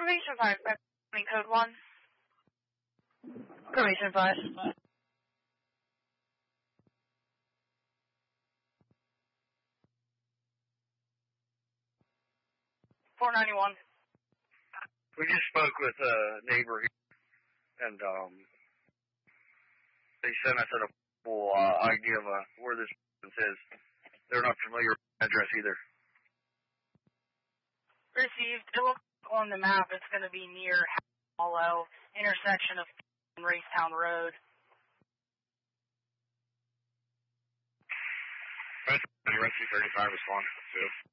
Formation 5, code 1. Formation 5. 491. We just spoke with a neighbor here, and they sent us a full idea of where this is. They're not familiar with the address either. Received. It looks on the map it's going to be near Hollow, intersection of Racetown Road. Rescue 35 respond.